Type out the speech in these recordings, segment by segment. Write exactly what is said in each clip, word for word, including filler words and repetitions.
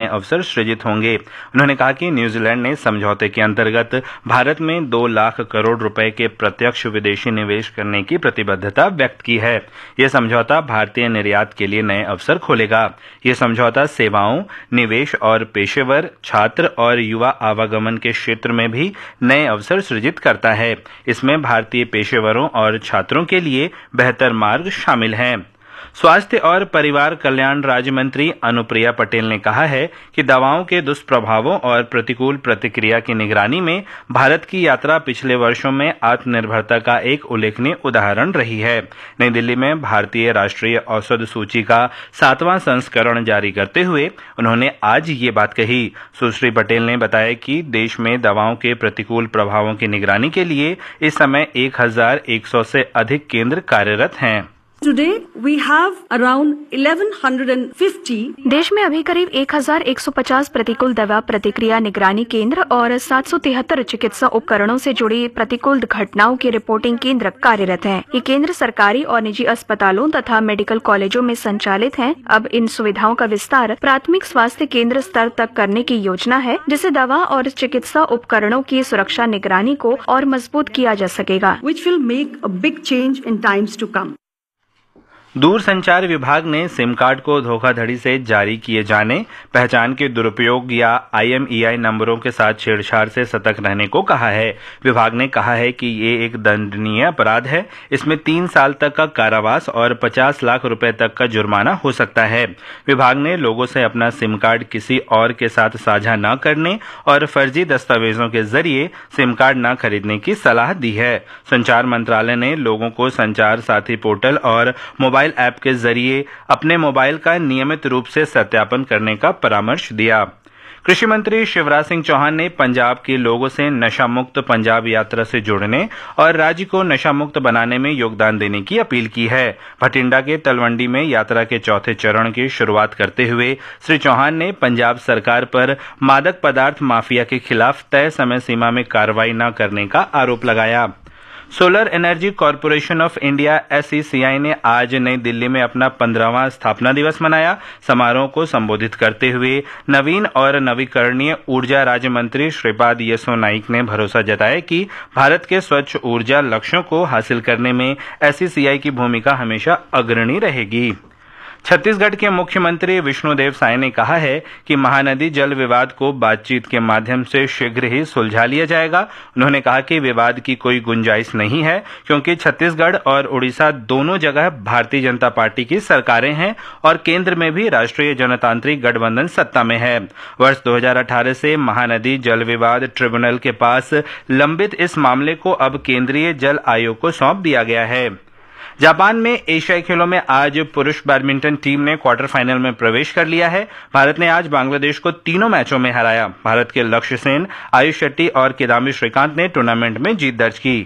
अवसर सृजित होंगे। उन्होंने कहा कि न्यूजीलैंड ने समझौते के अंतर्गत भारत में दो लाख करोड़ रुपए के प्रत्यक्ष विदेशी निवेश करने की प्रतिबद्धता व्यक्त की है। यह समझौता भारतीय निर्यात के लिए नए अवसर खोलेगा। यह समझौता सेवाओं, निवेश और पेशेवर, छात्र और युवा आवागमन के क्षेत्र में भी नए अवसर सृजित करता है। इसमें भारतीय पेशेवरों और छात्रों के लिए बेहतर मार्ग शामिल हैं। स्वास्थ्य और परिवार कल्याण राज्य मंत्री अनुप्रिया पटेल ने कहा है कि दवाओं के दुष्प्रभावों और प्रतिकूल प्रतिक्रिया की निगरानी में भारत की यात्रा पिछले वर्षों में आत्मनिर्भरता का एक उल्लेखनीय उदाहरण रही है। नई दिल्ली में भारतीय राष्ट्रीय औषध सूची का सातवां संस्करण जारी करते हुए उन्होंने आज ये बात कही। सुश्री पटेल ने बताया कि देश में दवाओं के प्रतिकूल प्रभावों की निगरानी के लिए इस समय एक हजार एक सौ से अधिक केंद्र कार्यरत हैं। Today we have around eleven fifty देश में अभी करीब एक हजार एक सौ पचास प्रतिकूल दवा प्रतिक्रिया निगरानी केंद्र और सात सौ तिहत्तर चिकित्सा उपकरणों से जुड़ी प्रतिकूल घटनाओं की रिपोर्टिंग केंद्र कार्यरत हैं। ये केंद्र सरकारी और निजी अस्पतालों तथा मेडिकल कॉलेजों में संचालित हैं। अब इन सुविधाओं का विस्तार प्राथमिक स्वास्थ्य केंद्र स्तर तक करने की योजना है, जिससे दवा और चिकित्सा उपकरणों की सुरक्षा निगरानी को और मजबूत किया जा सकेगा। Which will make a big change in times to come. दूरसंचार विभाग ने सिम कार्ड को धोखाधड़ी से जारी किए जाने, पहचान के दुरुपयोग या आई एम ई आई नंबरों के साथ छेड़छाड़ से सतर्क रहने को कहा है। विभाग ने कहा है कि ये एक दंडनीय अपराध है। इसमें तीन साल तक का कारावास और पचास लाख रुपए तक का जुर्माना हो सकता है। विभाग ने लोगों से अपना सिम कार्ड किसी और के साथ साझा न करने और फर्जी दस्तावेजों के जरिए सिम कार्ड न खरीदने की सलाह दी है। संचार मंत्रालय ने लोगों को संचार साथी पोर्टल और मोबाइल ऐप के जरिए अपने मोबाइल का नियमित रूप से सत्यापन करने का परामर्श दिया। कृषि मंत्री शिवराज सिंह चौहान ने पंजाब के लोगों से नशा मुक्त पंजाब यात्रा से जुड़ने और राज्य को नशा मुक्त बनाने में योगदान देने की अपील की है। भटिंडा के तलवंडी में यात्रा के चौथे चरण की शुरुआत करते हुए श्री चौहान ने पंजाब सरकार पर मादक पदार्थ माफिया के खिलाफ तय समय सीमा में कार्रवाई न करने का आरोप लगाया। Solar energy corporation of India S E सी आई ने आज नई दिल्ली में अपना पंद्रहवां स्थापना दिवस मनाया। समारोह को संबोधित करते हुए नवीन और नवीकरणीय ऊर्जा राज्य मंत्री श्रीपाद येसो नाइक ने भरोसा जताया कि भारत के स्वच्छ ऊर्जा लक्ष्यों को हासिल करने में एस ई सी आई की भूमिका हमेशा अग्रणी रहेगी। छत्तीसगढ़ के मुख्यमंत्री विष्णुदेव साय ने कहा है कि महानदी जल विवाद को बातचीत के माध्यम से शीघ्र ही सुलझा लिया जाएगा। उन्होंने कहा कि विवाद की कोई गुंजाइश नहीं है, क्योंकि छत्तीसगढ़ और उड़ीसा दोनों जगह भारतीय जनता पार्टी की सरकारें हैं और केंद्र में भी राष्ट्रीय जनतांत्रिक गठबंधन सत्ता में है। वर्ष दो हजार अठारह से महानदी जल विवाद ट्रिब्यूनल के पास लंबित इस मामले को अब केंद्रीय जल आयोग को सौंप दिया गया है। जापान में एशियाई खेलों में आज पुरुष बैडमिंटन टीम ने क्वार्टर फाइनल में प्रवेश कर लिया है। भारत ने आज बांग्लादेश को तीनों मैचों में हराया। भारत के लक्ष्य सेन, आयुष शेट्टी और किदाम्बी श्रीकांत ने टूर्नामेंट में जीत दर्ज की।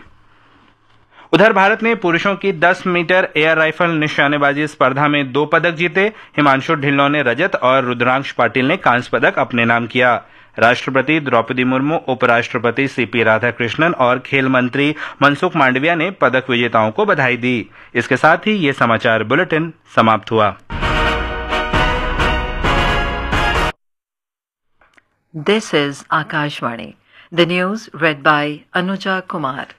उधर भारत ने पुरुषों की दस मीटर एयर राइफल निशानेबाजी स्पर्धा में दो पदक जीते। हिमांशु ढिल्लों ने रजत और रुद्रांश पाटिल ने कांस्य पदक अपने नाम किया। राष्ट्रपति द्रौपदी मुर्मू, उपराष्ट्रपति सी पी राधाकृष्णन और खेल मंत्री मनसुख मांडविया ने पदक विजेताओं को बधाई दी। इसके साथ ही ये समाचार बुलेटिन समाप्त हुआ। This is Akashvani, the news red bye Anuja Kumar.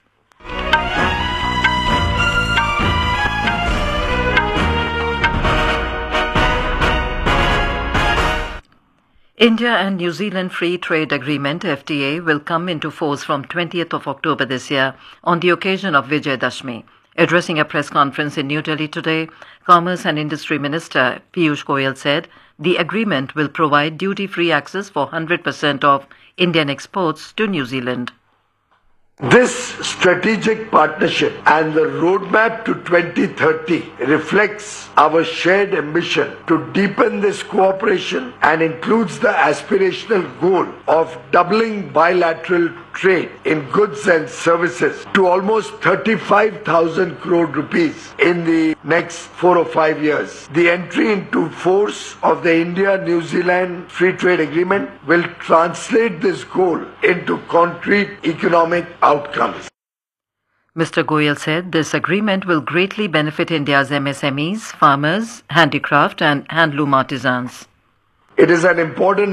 India and New Zealand Free Trade Agreement F T A will come into force from twentieth of October this year on the occasion of Vijayadashmi. Addressing a press conference in New Delhi today, Commerce and Industry Minister Piyush Goyal said the agreement will provide duty-free access for one hundred percent of Indian exports to New Zealand. This strategic partnership and the roadmap to twenty thirty reflects our shared ambition to deepen this cooperation and includes the aspirational goal of doubling bilateral trade in goods and services to almost thirty-five thousand crore rupees in the next four or five years. The entry into force of the India-New Zealand Free Trade Agreement will translate this goal into concrete economic outcomes. Mister Goyal said this agreement will greatly benefit India's M S M Es, farmers, handicraft and handloom artisans. It is an important